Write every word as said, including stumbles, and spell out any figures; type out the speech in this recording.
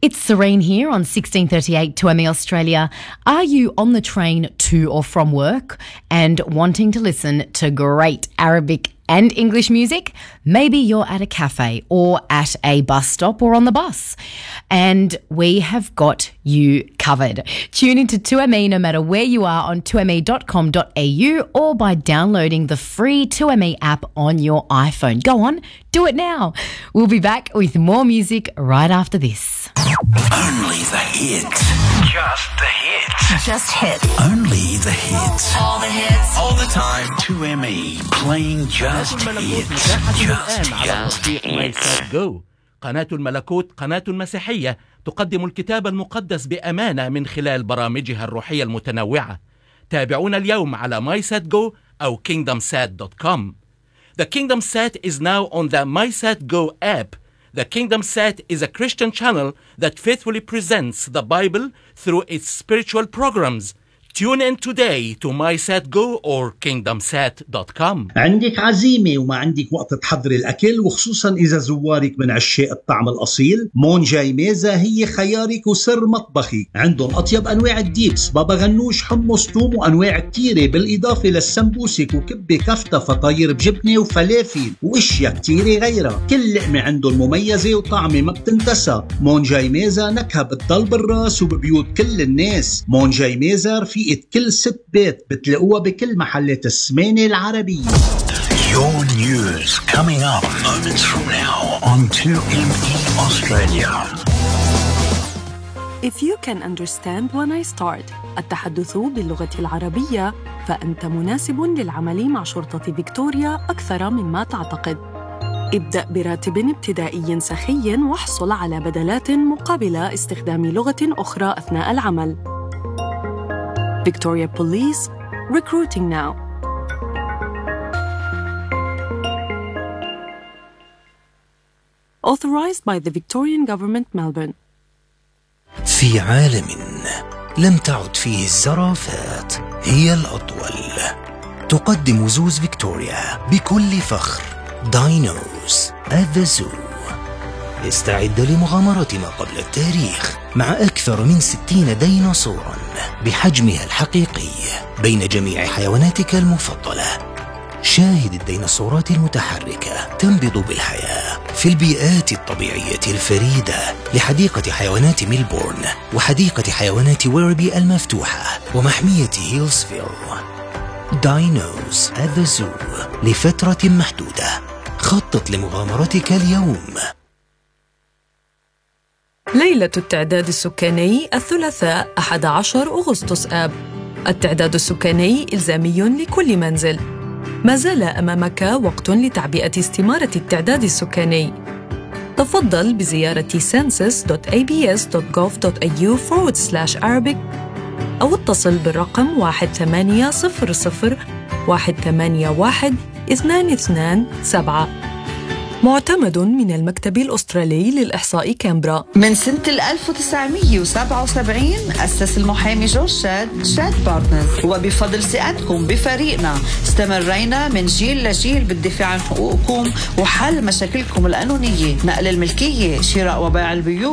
It's Serene here on sixteen thirty-eight two M E Australia. Are you on the train to or from work and wanting to listen to great Arabic and English music? Maybe you're at a cafe or at a bus stop or on the bus, and we have got you covered. Tune into two M E no matter where you are on two M E dot com dot A U or by downloading the free two M E app on your iPhone. Go on, do it now. We'll be back with more music right after this. Only the hits. Just the hits. Just hits. Only the hits. All the hits. All the time. two M E playing just hits. Just, just hits. Go. قناة الملكوت قناة مسيحية تقدم الكتاب المقدس بأمانة من خلال برامجها الروحية المتنوعة. تابعونا اليوم على MySatGo أو kingdom sat dot com. The Kingdom Sat is now on the MySatGo app. The Kingdom Sat is a Christian channel that faithfully presents the Bible through its spiritual programs. Tune in today to MySatGo or kingdom sat dot com. عندك عزيمة وما عندك وقت تحضري الأكل، وخصوصا إذا زوارك من عشاق الطعم الأصيل، مون جاي ميزة هي خيارك وسر مطبخك. عندهم أطيب أنواع الديبس، بابا غنوش، حمص، توم، وأنواع كتيرة، بالإضافة للسمبوسك وكبة كفتة، فطاير بجبنة وفلافل وأشياء كتيرة غيرها. كل لقمة عندهم مميزة وطعمة ما بتنتسى. مون جاي ميزة نكهة بتضل بالراس وببيوت كل الناس. مون جاي ميزة رفيقة كل ست بيت، بتلاقوها بكل محلات السمانة العربية. Your news coming up moments from now on two M E Australia. If you can understand when I start التحدث باللغة العربية، فأنت مناسب للعمل مع شرطة فيكتوريا أكثر مما تعتقد. ابدأ براتب ابتدائي سخي واحصل على بدلات مقابل استخدام لغة أخرى أثناء العمل. Victoria Police, recruiting now. Authorized by the Victorian Government, Melbourne. في عالم لم تعد فيه الزرافات هي الأطول، تقدم زوز فيكتوريا بكل فخر داينوز at the Zoo. استعد لمغامرة ما قبل التاريخ مع أكثر من ستين ديناصوراً بحجمها الحقيقي بين جميع حيواناتك المفضلة. شاهد الديناصورات المتحركة تنبض بالحياة في البيئات الطبيعية الفريدة لحديقة حيوانات ميلبورن وحديقة حيوانات ويربي المفتوحة ومحمية هيلسفيل. داينوز at the Zoo لفترة محدودة. خطط لمغامرتك اليوم. ليلة التعداد السكاني الثلاثاء أحد عشر أغسطس آب. التعداد السكاني إلزامي لكل منزل. ما زال أمامك وقت لتعبئة استمارة التعداد السكاني. تفضل بزيارة census dot a b s dot gov dot a u forward slash arabic أو اتصل بالرقم واحد ثمانية صفر صفر واحد ثمانية واحد اثنان اثنان سبعة. معتمد من المكتب الأسترالي للإحصاء كامبرا. من سنة ألف وتسعمية وسبعة وسبعين أسس المحامي جورج شاد شاد بارتنرز، وبفضل ثقتكم بفريقنا استمرينا من جيل لجيل بالدفاع عن حقوقكم وحل مشاكلكم القانونية، نقل الملكية، شراء وبيع البيوت.